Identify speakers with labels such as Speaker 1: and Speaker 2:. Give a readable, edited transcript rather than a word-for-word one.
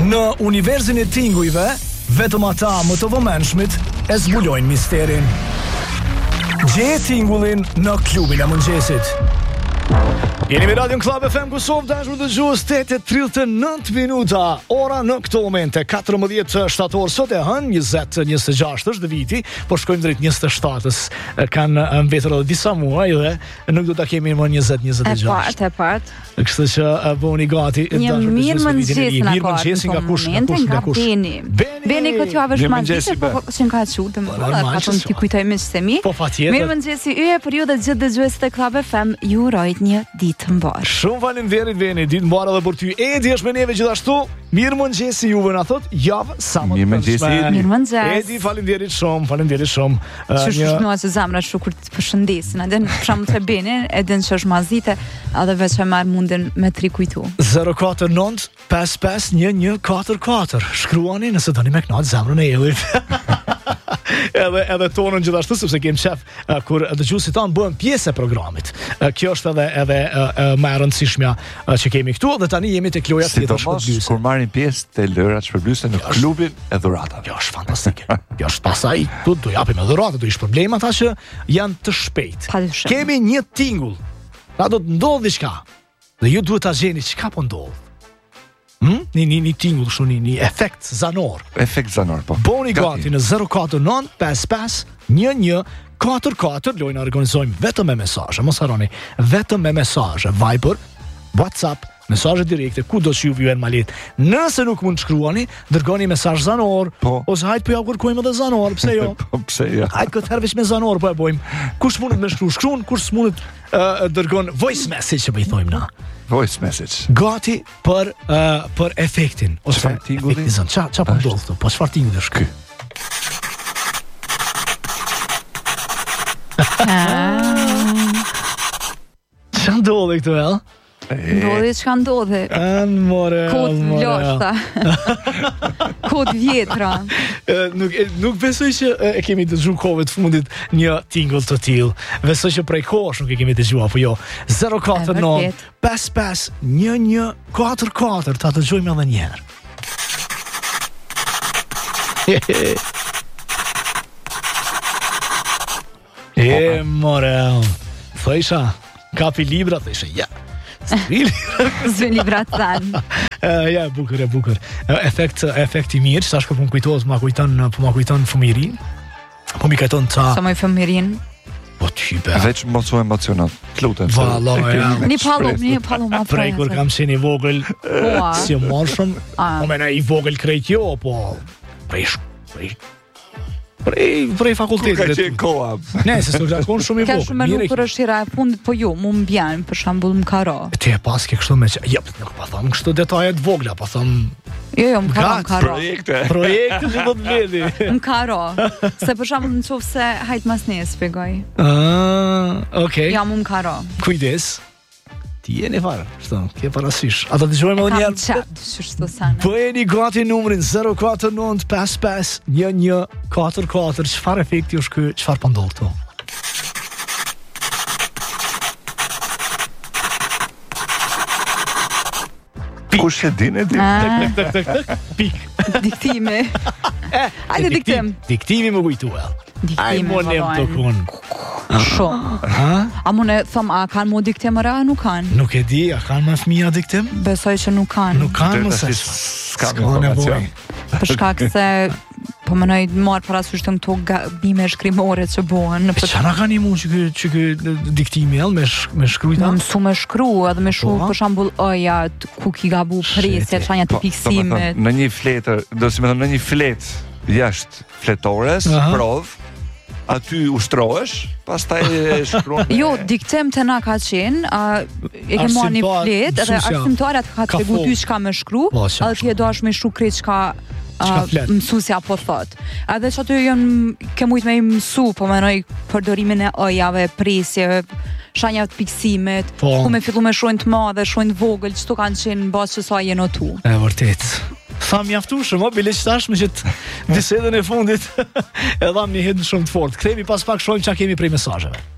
Speaker 1: Në universin e tingujve, vetëm ata më të vëmendshmit e zbulojnë misterin. Gjeje tingullin në klubin e mëngjesit. Jeni me Radio Club FM Kosovë, dashur dëgjues, 8:39 minuta. Ora në këto momente 14 shtator, sot e hënë 20-26 është viti, po shkojmë drejt 27-s. Kanë mbetur edhe disa muaj dhe nuk do ta kemi më 20-26.
Speaker 2: E part.
Speaker 1: Kështu që bëuni gati.
Speaker 2: Një mirë mëngjes
Speaker 1: nga kush?
Speaker 2: Beni këtë javë është mëngjes, po që ka çutë më. Patun ti kujtojmë se mi.
Speaker 1: Po patjetër.
Speaker 2: Mirë mëngjesi yje për ju dhe gjithë dëgjuesit e Club FM. Ju uroj një ditë mbar.
Speaker 1: Shumë faleminderit Beni, ditë mbar edhe për ty. Edi është me neve gjithashtu. Mirë mëngjesi juve na thot, javë sa më
Speaker 3: mirë mëngjesi.
Speaker 2: Mirë mëngjes.
Speaker 1: Edi, faleminderit shumë.
Speaker 2: Shumë se zamra shukur të përshëndesin. A den për shembull te Beni, e den që është mazite, edhe veç e marr mundin me tri kujtu.
Speaker 1: 049 55 1144. Shkruani nëse doni me kënaq zemrën e Edit. edhe tonën gjithashtu, sepse kem shef kur dëgjuesit tanë bëhen pjesë e programit. Kjo është edhe më e rëndësishmja që kemi këtu, dhe tani jemi te loja tjetër shpërblyese.
Speaker 3: Kur marrin pjesë te lërat shpërblyese në klubin e dhuratave.
Speaker 1: Kjo është fantastike. Kjo është pasaj, do japim edhe dhuratë, do ish problem ata që janë të shpejt. Kemi një tingull. Na do të ndodh diçka. Dhe ju duhet ta gjeni çka po ndodh. Një tingull, një efekt zanor.
Speaker 3: Efekt zanor, po.
Speaker 1: Boni gati në 049 55 1144. Lojna organizojmë vetëm me mesazhe. Mos harroni, vetëm me mesazhe. Viber, WhatsApp, mesazhe direkte, kudo që ju vjen malet. Nëse nuk mund të shkruani, dërgoni mesazh zanor.
Speaker 3: Po.
Speaker 1: Ose hajt po ja kërkojmë edhe zanor, pse jo?
Speaker 3: Po pse jo?
Speaker 1: Hajt këtë herë veç me zanor po e bëjmë. Kush mundet me shkruan, kush mundet dërgon voice message që i thojmë na.
Speaker 3: Voice message.
Speaker 1: Gati për efektin. Ose
Speaker 3: çfarë tingulli?
Speaker 1: Çfarë po ndodh këtu? Po çfarë tingulli është ky? Çfarë ndodhi këtu ell?
Speaker 2: Ndodhi çka ndodhi. Kod loshta. Kod vjetra.
Speaker 1: Nuk besoj që e kemi dëgjuar kohëve të fundit një tingull të tillë. Besoj që prej kohësh nuk e kemi dëgjuar, apo jo. 049 55 1144. Ta dëgjojmë edhe një herë. Morel. Thësha, kapi libra, thësha, ja.
Speaker 2: Zë libra të thanë.
Speaker 1: Ja, bukur. Efekt i mirë, që tash më kujtohet, ma kujton fëmirin. Po mi kujton ta.
Speaker 2: Sa më fëmirin.
Speaker 1: Po ty be.
Speaker 3: Veç mos u emocionat. Lutem.
Speaker 1: Vallahi.
Speaker 2: Një pallo më
Speaker 1: prej kur kam qenë i vogël. Si u morshëm. Po më i vogël krejt jo, po prej fakultetit.
Speaker 3: Ka qenë koha.
Speaker 1: Ne, se s'u zakon shumë i vogël.
Speaker 2: Ka shumë nuk për shira e fundit, po ju, mu mbjan, për shembull më karo.
Speaker 1: Ti e pas ke kështu me që, nuk pa thëmë kështu detajet vogla, pa thëmë...
Speaker 2: Jo, më karo.
Speaker 1: Projekte që do të vedi.
Speaker 2: Më karo. Se për shembull në qoftë se hajt mas ne shpjegoj.
Speaker 1: Okej.
Speaker 2: Ja, më karo.
Speaker 1: Kujdes. Ti jeni farë, shto, ke parasysh. A të dëgjojmë edhe njerë?
Speaker 2: Kam qatë, shto sana.
Speaker 1: Bëjeni gati numrin 049 55 1144. Çfarë efekti është ky? Çfarë po ndodh këtu?
Speaker 3: Kush e din?
Speaker 1: Pik.
Speaker 2: Diktimi. Hajde diktim.
Speaker 1: Diktimi më kujtua. Ai
Speaker 2: Diktimi.
Speaker 1: monem të kun.
Speaker 2: Shumë. A më ne thëm, a kanë mu diktim ra, nuk kanë?
Speaker 1: Nuk e di, a kanë më fëmija diktim?
Speaker 2: Besoj që nuk kanë.
Speaker 1: Nuk kanë, mëse.
Speaker 3: S'ka informacion.
Speaker 2: Për shkak se po mënoj marr parasysh të këto gabime shkrimore që bëhen.
Speaker 1: Çfarë kanë i mund që ky diktimi ell me shkruajta?
Speaker 2: Mësu me shkru, edhe me shu për shembull ku ki gabu presje, çanja të piksimit.
Speaker 3: Në një fletër, do të them në një flet jashtë fletores, provë, aty ushtrohesh, pastaj e shkruan.
Speaker 2: Jo, diktim të na ka qenë, e ke marrë një flet, edhe arsimtarët ka tregu ty çka me shkru, edhe ti e dosh me shkru krejt çka mësusja po thot. Edhe që aty ke mujt me i mësu, po menoj përdorimin e ojave, presjeve, shanjave të piksimit, ku me fillu me shojnë të madhe, shojnë të vogël, çto kanë qenë basë që sa je notu.
Speaker 1: E vërtet. Tha mjaftueshëm, bile që tashmë që bisedën e fundit e dham një hetën shumë të fortë. Kthehemi pas pak, shohim çka kemi prej mesazheve.